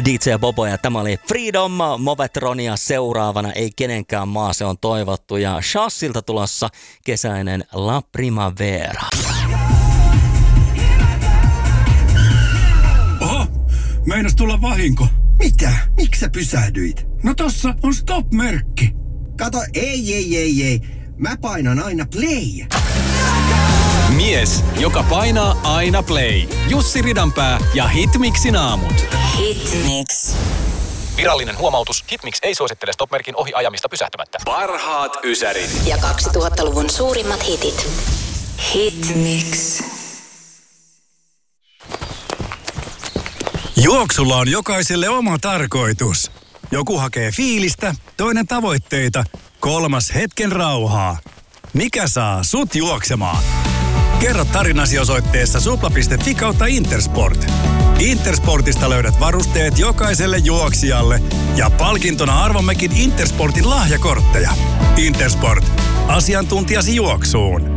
DJ Bobo ja tämä oli Freedom, Movetronia seuraavana, ei kenenkään maa, se on toivottu. Ja Shassilta tulossa kesäinen La Primavera. Oho, meinas tulla vahinko. Mitä? Miksi sä pysähdyit? No tossa on stop-merkki. Kato, ei. Mä painan aina play. Mies, joka painaa aina play. Jussi Ridanpää ja Hitmixin aamut. Hitmix. Virallinen huomautus. Hitmix ei suosittele stop-merkin ohi ajamista pysähtymättä. Parhaat ysärit. Ja 2000-luvun suurimmat hitit. Hitmix. Juoksulla on jokaiselle oma tarkoitus. Joku hakee fiilistä, toinen tavoitteita, kolmas hetken rauhaa. Mikä saa sut juoksemaan? Kerro tarinasi osoitteessa supla.fi/Intersport. Intersportista löydät varusteet jokaiselle juoksijalle ja palkintona arvommekin Intersportin lahjakortteja. Intersport. Asiantuntijasi juoksuun.